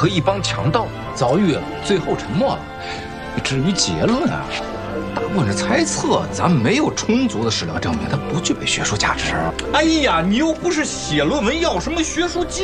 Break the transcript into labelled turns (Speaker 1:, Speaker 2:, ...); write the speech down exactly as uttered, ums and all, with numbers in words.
Speaker 1: 和一帮强盗遭遇了，最后沉没了。至于结论啊，大部分是猜测，咱们没有充足的史料证明它不具备学术价值。
Speaker 2: 哎呀，你又不是写论文，要什么学术界